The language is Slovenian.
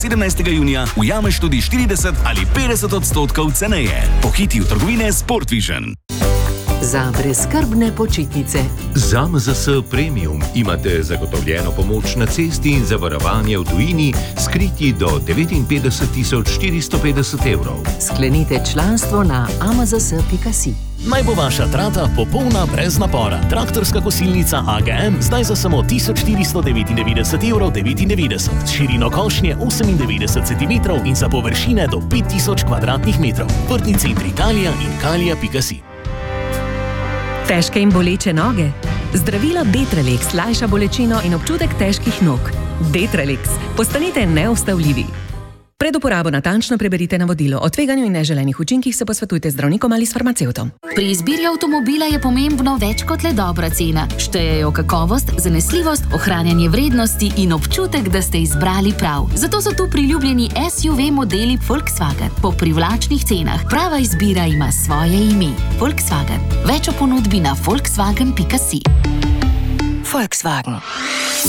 17. junija ujameš tudi 40 ali 50% ceneje. Pohiti v trgovine Sportvision. Za brezskrbne počitnice. Z AMZS Premium imate zagotovljeno pomoč na cesti in zavarovanje v tujini, skriti do 59.450 evrov. Sklenite članstvo na amzs.si. Naj bo vaša trata popolna brez napora. Traktorska kosilnica AGM zdaj za samo 1499,99 €, s širino košnje 98 cm in za površine do 5000 kvadratnih metrov. Vrtni centri Kalija in kalija.si. Težke in boleče noge? Zdravilo Detralex lajša bolečino in občutek težkih nog. Detralex. Postanite neustavljivi. Pred uporabo natančno preberite navodilo. O tveganju in neželenih učinkih se posvetujte z zdravnikom ali s farmacevtom. Pri izbiri avtomobila je pomembno več kot le dobra cena. Štejejo kakovost, zanesljivost, ohranjanje vrednosti in občutek, da ste izbrali prav. Zato so tu priljubljeni SUV modeli Volkswagen. Po privlačnih cenah. Prava izbira ima svoje ime. Volkswagen. Več o ponudbi na volkswagen.si. Volkswagen.